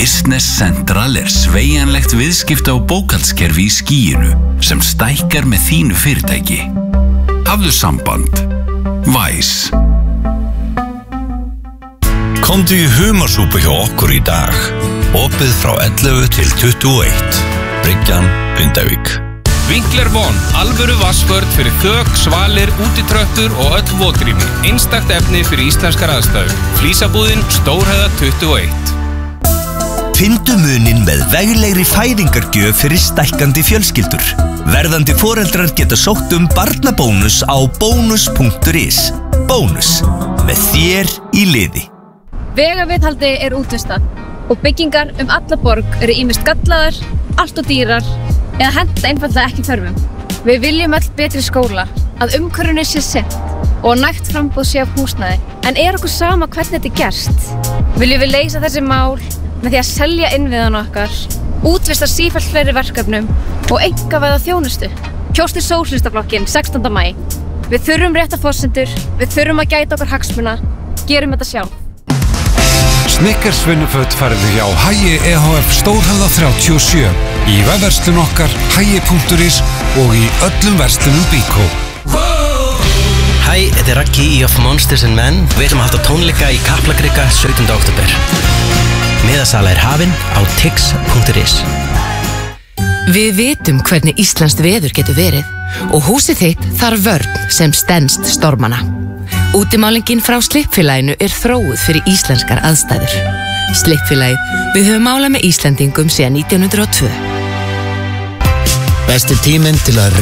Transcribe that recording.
Business Central sveigjanlegt viðskipta- og bókhaldskerfi í skýinu sem stækkar með þínu fyrirtæki. Hafðu samband. Væs. Komdu í humarsúpu hjá okkur í dag. Opið frá 11 til 21. Bryggjan, Grindavík. Winkler Von, alvöru vassvörn fyrir þök, svalir, útitröppur og öll votrými. Einstakt efni fyrir íslenskar aðstæður. Flísabúðin, Stórhöfða 21. Fyndu muninn með veglegri fæðingargjöf fyrir stækkandi fjölskyldur. Verðandi foreldrar geta sótt barnabónus á bónus.is. Bónus, með þér í liði. Vegaviðhaldi útvistað og byggingar alla borg eru ýmist gallaðar, allt og dýrar eða henta einfaldlega ekki þörfum. Við viljum öll betri skóla, að umhverfinu sé sinnt og nægt framboð sé af húsnæði. En okkur sama hvernig þetta gerst? Viljum við leysa þessi mál með því að selja innviðana okkar, útvista sífellt fleiri verkefnum og einkavæða þjónustu? Kjóstu Sósíalistaflokkinn 16. maí. Við þurfum réttar forsendur, við þurfum að gæta okkar hagsmuna, gerum þetta sjálf. Snickers vinnuföt færðu hjá Hagi EHF Stórhöfða 37, í vefverslun okkar hagi.is og í öllum verslunum Bíkó. Hæ, þetta Raggi í Of Monsters and Men. Við ætlum að halda tónleika í Kaplakrika 17. október. Miðasala hafin á tix.is. Við vitum hvernig íslenskt veður getur verið og húsið þitt þarf vörn sem stenst stormana. Útimálingin frá Slippfélaginu þróuð fyrir íslenskar aðstæður. Slippfélagið, við höfum málað með Íslendingum síðan 1902. Besti tíminn til að